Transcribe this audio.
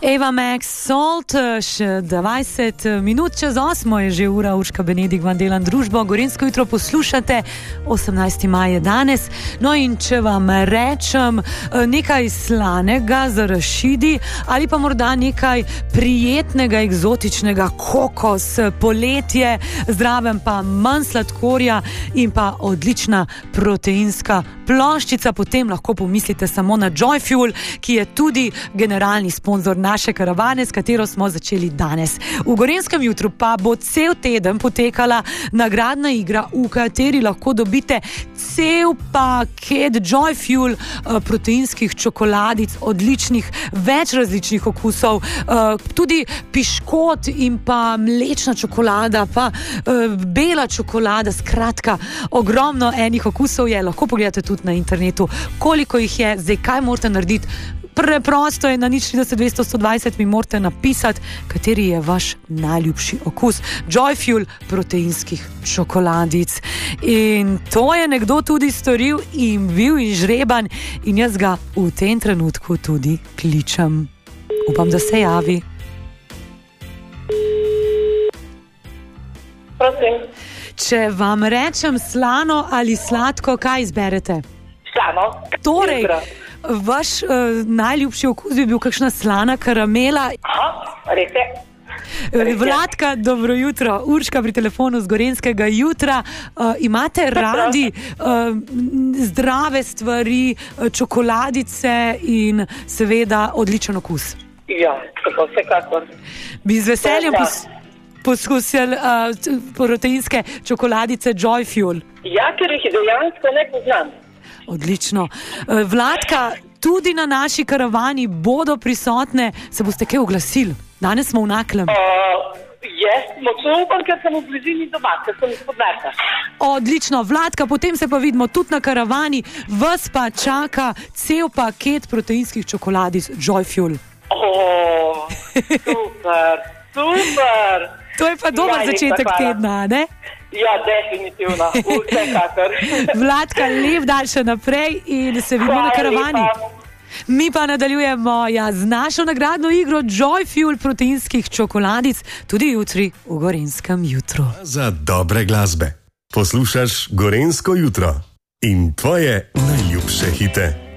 Eva Max Salt, še 20 minut čez 8 je že ura, Urška Benedikt vam delam družbo. Gorenjsko jutro poslušate, 18. maj je danes. No in če vam rečem nekaj slanega za rašidi ali pa morda nekaj prijetnega, eksotičnega, kokos, poletje, zraven pa manj sladkorja in pa odlična proteinska ploščica, potem lahko pomislite samo na Joyfuel, ki je tudi generalni sponzor naše karavane, s katero smo začeli danes. V Gorenjskem jutru pa bo cel teden potekala nagradna igra, v kateri lahko dobite cel paket Joyfuel proteinskih čokoladic, odličnih, več različnih okusov, tudi piškot in pa mlečna čokolada, pa bela čokolada, skratka, ogromno enih okusov je, lahko pogledate tudi na internetu, koliko jih je, zdaj kaj morate narediti. Preprosto je, na 040-200-120 mi morate napisati, kateri je vaš najljubši okus Joyfuel proteinskih čokoladic. In to je nekdo tudi storil in bil izžreban in jaz ga v tem trenutku tudi kličem. Upam, da se javi. Prosim. Če vam rečem slano ali sladko, kaj izberete? Slano. Torej, vaš najljubši okus bi bil kakšna slana karamela. Aha, res je. Vladka, dobro jutro. Urška pri telefonu z Gorenjskega jutra. Imate radi zdrave stvari, čokoladice in seveda odličen okus? Ja, tako vsekakor. Bi z veseljem poskusili proteinske čokoladice Joyfuel? Ja, ker jih dejansko ne poznam. Odlično. Vladka, tudi na naši karavani bodo prisotne, se boste kaj oglasili? Danes smo v Naklem. Jaz močno upam, ker sem v blizini doma, ker sem izpod Merka. Odlično, Vladka, potem se pa vidimo tudi na karavani, vas pa čaka cel paket proteinskih čokoladic Joyfuel. Super, super. To je pa dober začetek tedna, ne? Ja, definitivno, vsekakor. Vladka, lep dan še naprej in se vidimo na karavani. Mi pa nadaljujemo z našo nagradno igro Joyfuel proteinskih čokoladic tudi jutri v Gorenjskem jutru. Za dobre glasbe poslušaš Gorenjsko jutro in tvoje najljubše hite.